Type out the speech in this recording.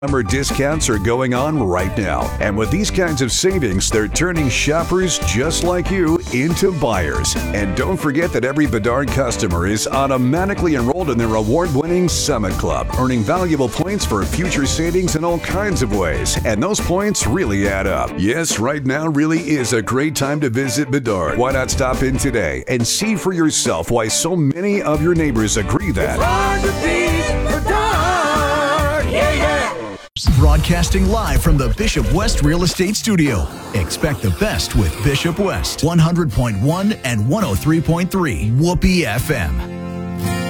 Summer discounts are going on right now. And with these kinds of savings, they're turning shoppers just like you into buyers. And don't forget that every Bedard customer is automatically enrolled in their award-winning Summit Club, earning valuable points for future savings in all kinds of ways. And those points really add up. Yes, right now really is a great time to visit Bedard. Why not stop in today and see for yourself why so many of your neighbors agree that It's hard to beat Bedard. Yeah, yeah. Broadcasting live from the Bishop West Real Estate Studio. Expect the best with Bishop West, 100.1 and 103.3 Whoopee FM.